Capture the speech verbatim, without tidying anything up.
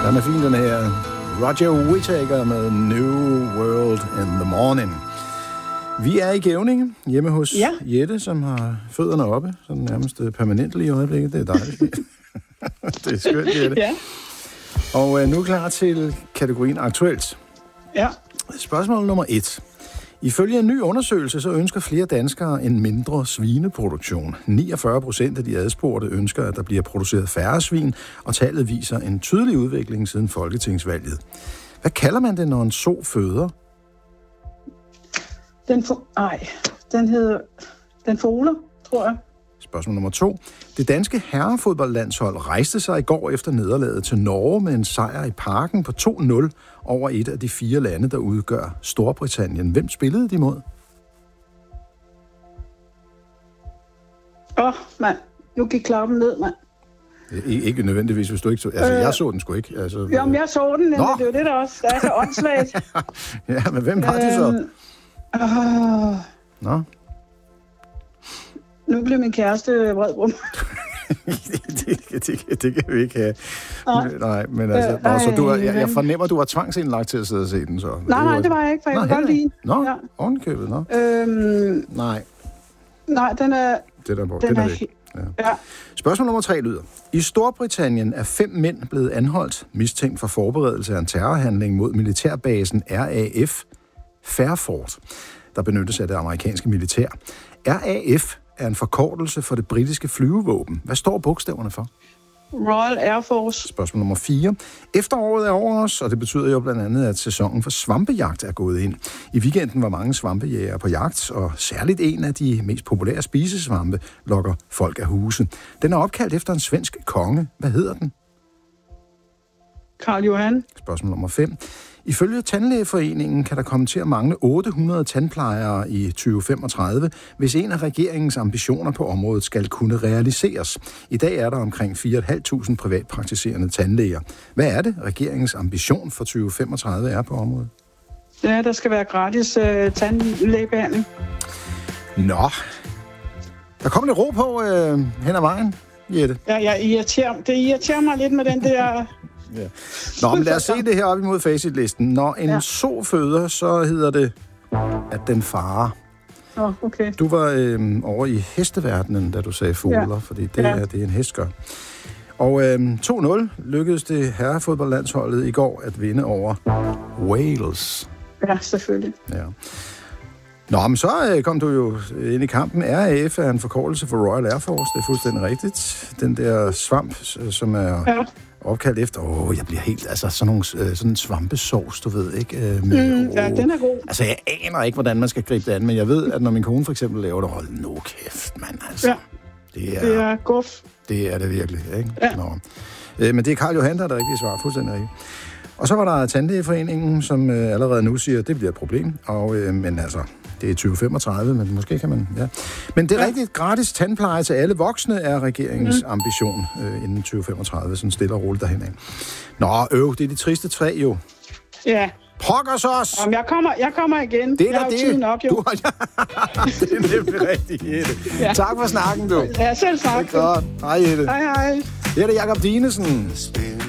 Den er fin, den her. Roger Whittaker med New World in the Morning. Vi er i Gævninge, hjemme hos ja. Jette, som har fødderne oppe, sådan nærmest permanent lige i øjeblikket. Det er dejligt. Det er skønt, Jette. Ja. Og øh, nu er klar til kategorien aktuelt. Ja. Spørgsmål nummer et. Ifølge en ny undersøgelse, så ønsker flere danskere en mindre svineproduktion. niogfyrre procent af de adspurgte ønsker, at der bliver produceret færre svin, og tallet viser en tydelig udvikling siden folketingsvalget. Hvad kalder man det, når en so føder? Den for... Ej, den hedder... Den foler, tror jeg. Spørgsmål nummer to. Det danske herrefodboldlandshold rejste sig i går efter nederlaget til Norge med en sejr i Parken på to nul over et af de fire lande, der udgør Storbritannien. Hvem spillede de mod? Åh, oh, mand. Nu gik klappen ned, mand. Ikke nødvendigvis, hvis du ikke så... Altså, øh, jeg så den sgu ikke. Altså, jamen, jeg så den, men det er jo det, der også der er så åndssvagt. Ja, men hvem var det så? Øh, Nå? Nu blev min kæreste vred på mig. det, det, det, det kan vi ikke have. Nej, nej men altså... Øh, nå, så du er, jeg, jeg fornemmer, at du var tvangsindlagt til at sidde og se den, så... Nej, nej, det var jeg ikke, for jeg kunne godt lide. Nå, ja. Ovenkøbet, nå. Øhm, nej. Nej, den er... Det der, den den er, er væk. Ja. Ja. Spørgsmål nummer tre lyder. I Storbritannien er fem mænd blevet anholdt, mistænkt for forberedelse af en terrorhandling mod militærbasen R A F Fairford, der benyttes af det amerikanske militær. R A F er en forkortelse for det britiske flyvevåben. Hvad står bogstaverne for? Royal Air Force. Spørgsmål nummer fire. Efteråret er over os, og det betyder jo blandt andet, at sæsonen for svampejagt er gået ind. I weekenden var mange svampejægere på jagt, og særligt en af de mest populære spisesvampe lokker folk af huse. Den er opkaldt efter en svensk konge. Hvad hedder den? Karl Johan. Spørgsmål nummer fem. Ifølge Tandlægeforeningen kan der komme til at mangle otte hundrede tandplejere i tyve femogtredive, hvis en af regeringens ambitioner på området skal kunne realiseres. I dag er der omkring fire tusind fem hundrede privatpraktiserende tandlæger. Hvad er det, regeringens ambition for tyve femogtredive er på området? Ja, der skal være gratis øh, tandlægebehandling. Nå, der kommer lidt ro på øh, hen ad vejen, Jette. Ja, jeg irriterer, det irriterer mig lidt med den der... Ja. Nå, men lad os se det her op imod facitlisten. Når en ja. so føder, så hedder det, at den farer. Oh, okay. Du var øh, over i hesteverdenen, da du sagde fogler, ja. fordi det, ja. er, det er en hest gør. Og øh, to nul lykkedes det herrefodboldlandsholdet i går at vinde over Wales. Ja, selvfølgelig. Ja. Nå, men så øh, kom du jo ind i kampen. R A F er en forkortelse for Royal Air Force, det er fuldstændig rigtigt. Den der svamp, som er... Ja. opkaldt efter, åh, jeg bliver helt, altså sådan nogle, sådan en svampesauce, du ved, ikke? Med, mm, ja, den er god. Altså, jeg aner ikke, hvordan man skal gribe det an, men jeg ved, at når min kone for eksempel laver det, hold nu kæft, mand, altså. Ja, det er, det er guf. Det er det virkelig, ikke? Ja. Nå. Øh, men det er Karl Johan, der er det rigtige svar, fuldstændig rigtigt. Og så var der Tandlægeforeningen, som øh, allerede nu siger, at det bliver et problem, og, øh, men altså, det er tyve femogtredive, men måske kan man, ja. Men det er ja. rigtigt, gratis tandpleje til alle voksne er regeringens mm. ambition øh, inden tyve femogtredive, sådan stille og roligt derhen af. Nå, øv, det er de triste tre jo. Ja. Pokkers os! Jamen, jeg kommer, jeg kommer igen. Det er jeg har det. Tid nok, jo. Du har... det er nemlig rigtigt, Jette. Ja. Tak for snakken, du. Ja, selv tak. Det er godt. Hej, Jette. Hej, hej. Det er det Jakob Dinesen.